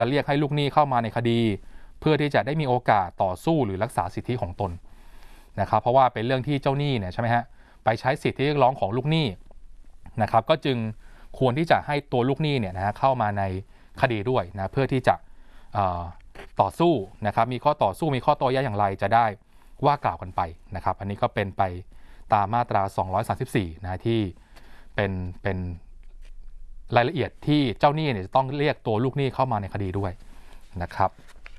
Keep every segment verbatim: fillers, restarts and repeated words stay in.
จะเรียกให้ลูกหนี้เข้ามาในคดีเพื่อที่จะได้มีโอกาสต่อสู้หรือรักษาสิทธิของตนนะครับเพราะว่าเป็นเรื่องที่เจ้าหนี้เนี่ยใช่ไหมฮะไปใช้สิทธิเรียกร้องของลูกหนี้นะครับก็จึงควรที่จะให้ตัวลูกหนี้เนี่ยนะฮะเข้ามาในคดีด้วยนะเพื่อที่จะต่อสู้นะครับมีข้อต่อสู้มีข้อโต้แย้งอย่างไรจะได้ว่ากล่าวกันไปนะครับอันนี้ก็เป็นไปตามมาตราสองร้อยสามสิบสี่นะที่เป็นเป็นรายละเอียดที่เจ้าหนี้เนี่ยจะต้องเรียกตัวลูกหนี้เข้ามาในคดีด้วยนะครับ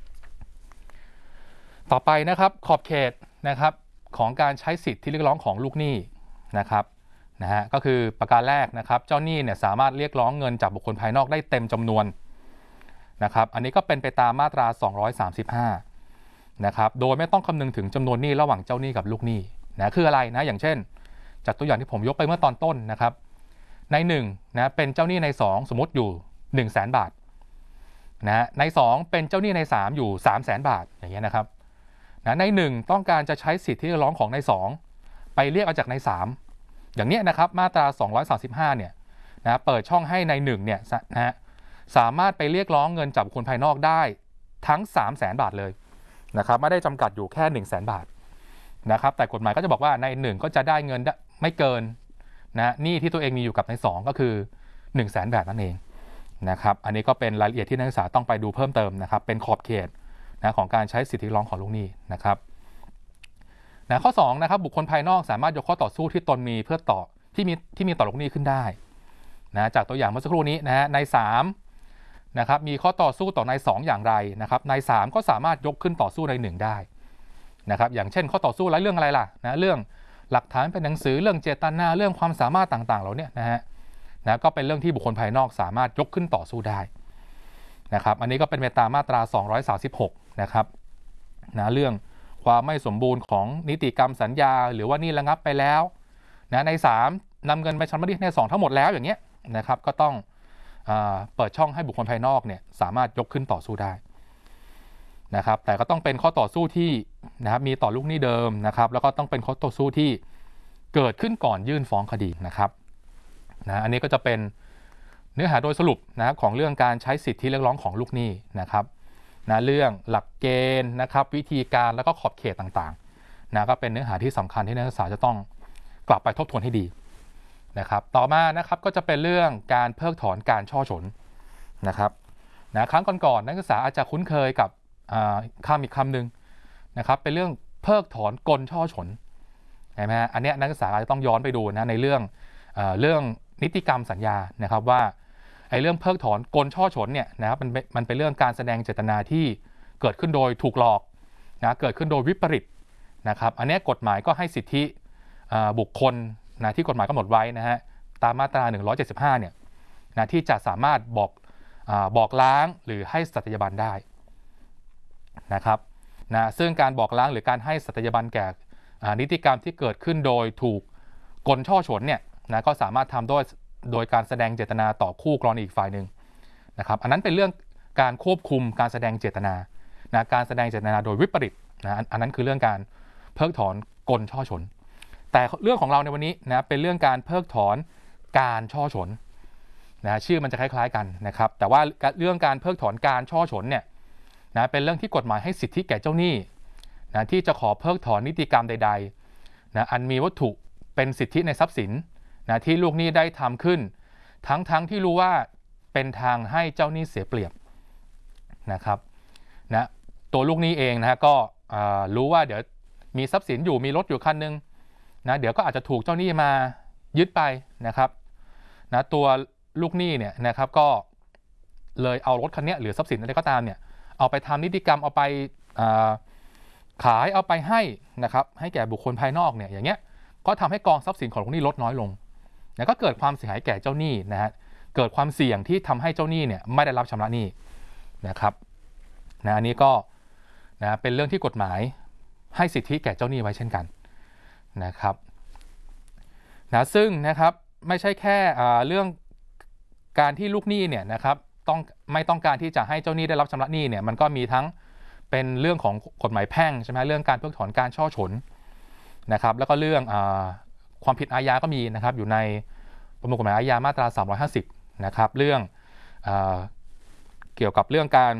ต่อไปนะครับขอบเขตนะครับของการใช้สิทธิที่เรียกร้องของลูกหนี้นะครับนะฮะก็คือประการแรกนะครับเจ้าหนี้เนี่ยสามารถเรียกร้องเงินจากบุคคลภายนอกได้เต็มจำนวนนะครับอันนี้ก็เป็นไปตามมาตราสองร้อยสามสิบห้านะครับโดยไม่ต้องคำนึงถึงจำนวนหนี้ระหว่างเจ้าหนี้กับลูกหนี้นะคืออะไรนะอย่างเช่นจากตัวอย่างที่ผมยกไปเมื่อตอนต้นนะครับในหนึ่งนะเป็นเจ้าหนี้ในสองสมมติอยู่ หนึ่งแสน บาทนะในสองเป็นเจ้าหนี้ในสามอยู่ สามแสน บาทอย่างเงี้ยนะครับนะในหนึ่งต้องการจะใช้สิทธิที่เรียกร้องของในสองไปเรียกเอาจากในสามอย่างเนี้ยนะครับมาตราสองร้อยสามสิบห้าเนี่ยนะเปิดช่องให้ในหนึ่งเนี่ยนะฮะสามารถไปเรียกร้องเงินจากบุคคลภายนอกได้ทั้ง สามแสน บาทเลยนะครับไม่ได้จำกัดอยู่แค่ หนึ่งแสน บาทนะครับแต่กฎหมายก็จะบอกว่าในหนึ่งก็จะได้เงินไม่เกินนะหนี้ที่ตัวเองมีอยู่กับในสองก็คือ หนึ่งแสน บาทนั่นเองนะครับอันนี้ก็เป็นรายละเอียดที่นักศึกษาต้องไปดูเพิ่มเติมนะครับเป็นขอบเขตนะของการใช้สิทธิร้องของลูกหนี้นะครับนะข้อสองนะครับบุคคลภายนอกสามารถยกข้อต่อสู้ที่ตนมีเพื่อต่อที่มีที่มีต่อลูกหนี้ขึ้นได้นะจากตัวอย่างเมื่อสักครู่นี้นะฮะในสามนะครับมีข้อต่อสู้ต่อในสองอย่างไรนะครับในสามก็สามารถยกขึ้นต่อสู้ในหนึ่งได้นะครับอย่างเช่นข้อต่อสู้หลายเรื่องอะไรล่ะนะเรื่องหลักฐานเป็นหนังสือเรื่องเจตนาเรื่องความสามารถต่างๆเหล่านี้นะฮะนะก็เป็นเรื่องที่บุคคลภายนอกสามารถยกขึ้นต่อสู้ได้นะครับอันนี้ก็เป็นไปตามมาตราสองร้อยสามสิบหกนะครับนะเรื่องความไม่สมบูรณ์ของนิติกรรมสัญญาหรือว่านี่ระงับไปแล้วนะในสามนำเงินไปชำระหนี้ในสองทั้งหมดแล้วอย่างเงี้ยนะครับก็ต้องเปิดช่องให้บุคคลภายนอกเนี่ยสามารถยกขึ้นต่อสู้ได้นะครับแต่ก็ต้องเป็นข้อต่อสู้ที่นะครับมีต่อลูกหนี้เดิมนะครับแล้วก็ต้องเป็นข้อต่อสู้ที่เกิดขึ้นก่อนยื่นฟ้องคดีนะครับนะอันนี้ก็จะเป็นเนื้อหาโดยสรุปนะครับของเรื่องการใช้สิทธิเรียกร้องของลูกหนี้นะครับนะเรื่องหลักเกณฑ์นะครับวิธีการแล้วก็ขอบเขตต่างๆนะก็เป็นเนื้อหาที่สำคัญที่นักศึกษาจะต้องกลับไปทบทวนให้ดีนะครับต่อมานะครับก็จะเป็นเรื่องการเพิกถอนการช่อฉนนะครับนะครั้งก่อนๆนักศึกษาอาจจะคุ้นเคยกับคำอีกคำหนึ่งนะครับเป็นเรื่องเพิกถอนกลช่อฉนใช่ไหมฮะอันนี้นักศึกษาจะต้องย้อนไปดูนะในเรื่องเอ่อเรื่องนิติกรรมสัญญานะครับว่าไอ้เรื่องเพิกถอนกลช่อฉนเนี่ยนะครับมันมันเป็นเรื่องการแสดงเจตนาที่เกิดขึ้นโดยถูกหลอกนะเกิดขึ้นโดยวิปริตนะครับอันนี้กฎหมายก็ให้สิทธิบุคคลนะที่กฎหมายกำหนดไว้นะฮะตามมาตราหนึ่งร้อยเจ็ดสิบห้าเนี่ยนะที่จะสามารถบอกบอกล้างหรือให้สัตยาบันได้นะครับนะซึ่งการบอกล้างหรือการให้สัตยาบันแก่นิติกรรมที่เกิดขึ้นโดยถูกกลช่อฉนเนี่ยนะก็สามารถทำโดยโดยการแสดงเจตนาต่อคู่กรณีอีกฝ่ายหนึ่งนะครับอันนั้นเป็นเรื่องการควบคุมการแสดงเจตนานะการแสดงเจตนาโดยวิปริตนะอันนั้นคือเรื่องการเพิกถอนกลช่อฉนแต่เรื่องของเราในวันนี้นะเป็นเรื่องการเพิกถอนการช่อฉนนะชื่อมันจะคล้ายๆกันนะครับแต่ว่าเรื่องการเพิกถอนการช่อฉนเนี่ยนะเป็นเรื่องที่กฎหมายให้สิทธิแก่เจ้าหนี้นะที่จะขอเพิกถอนนิติกรรมใดๆนะอันมีวัตถุเป็นสิทธิในทรัพย์สินนะที่ลูกหนี้ได้ทำขึ้นทั้งๆ ท, ที่รู้ว่าเป็นทางให้เจ้าหนี้เสียเปรียบนะครับนะตัวลูกหนี้เองนะก็รู้ว่าเดี๋ยวมีทรัพย์สินอยู่มีรถอยู่คันนึงนะเดี๋ยวก็อาจจะถูกเจ้าหนี้มายึดไปนะครับนะตัวลูกหนี้เนี่ยนะครับก็เลยเอารถคันนี้หรือทรัพย์สินอะไรก็ตามเนี่ยเอาไปทำนิติกรรมเอาไปขายเอาไปให้นะครับให้แก่บุคคลภายนอกเนี่ยอย่างเงี้ยก็ทำให้กองทรัพย์สินของลูกหนี้ลดน้อยลงนะก็เกิดความเสียหายแก่เจ้าหนี้นะฮะเกิดความเสี่ยงที่ทำให้เจ้าหนี้เนี่ยไม่ได้รับชำระหนี้นะครับนะอันนี้ก็นะเป็นเรื่องที่กฎหมายให้สิทธิแก่เจ้าหนี้ไว้เช่นกันนะครับนะซึ่งนะครับไม่ใช่แค่เรื่องการที่ลูกหนี้เนี่ยนะครับต้องไม่ต้องการที่จะให้เจ้าหนี้ได้รับชำระหนี้เนี่ยมันก็มีทั้งเป็นเรื่องของกฎหมายแพ่งใช่ไหมเรื่องการเพิกถอนการช่อฉนนะครับแล้วก็เรื่องความผิดอาญาก็มีนะครับอยู่ในประมวลกฎหมายอาญามาตราสามร้อยห้าสิบนะครับเรื่องเกี่ยวกับเรื่องการ